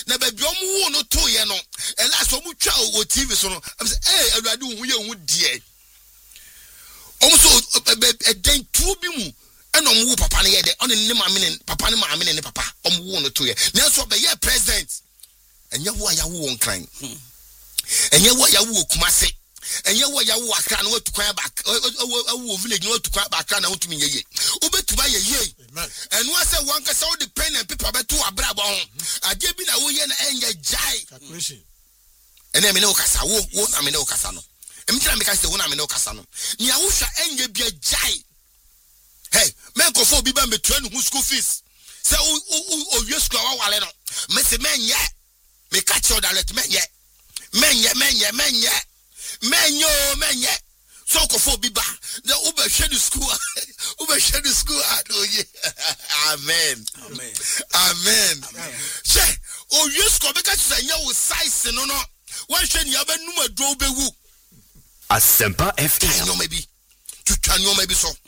na ba bi omu wo no to ye no e last omu twa o TV so no am say awurade hu ye hu die omu so den tu bi mu eno omu wo papa ne ye de on ne maame ne papa ne maame ne papa omu wo no to ye na so be ye president enye wo ya wo nkran enye wo ya wo kumase enye wo ya wo akra na watukwan back wo village na watukwan back na wotumi yeye obetuba yeye enu ase wan ka se wo de pen and paper beto abrabo ho ade bi na wo ye na enye jai calculation ene me ne wo kasa wo na me ne wo kasa no emtira me ka se wo na me ne wo kasa no nia wo hwa enye bia jai hey men ko fo bi ba metua no school fees se o wie school wa wale no me se menye me ka che o direct menye so ko fo bi ba the ube share the school amen say o you school because say nya wo size no wan hwe ni abanum adwo bewu Asempa FM no maybe to twa no maybe so